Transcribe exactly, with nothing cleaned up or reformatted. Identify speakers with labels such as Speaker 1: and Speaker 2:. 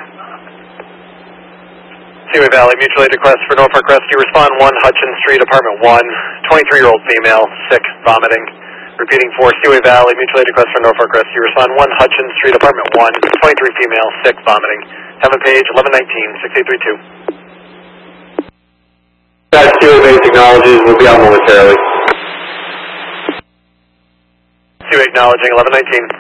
Speaker 1: Seaway Valley, mutual aid request for Norfolk Rescue. Respond one, Hutchins Street, apartment one, twenty-three-year-old female, sick, vomiting. Repeating for Seaway Valley, mutual aid request for Norfolk Rescue. Respond one, Hutchins Street, apartment one, twenty-three female, sick, vomiting. Heaven Page, eleven nineteen, six eight three two.
Speaker 2: That Seaway base acknowledges, will be out momentarily.
Speaker 1: Seaway acknowledging, eleven nineteen.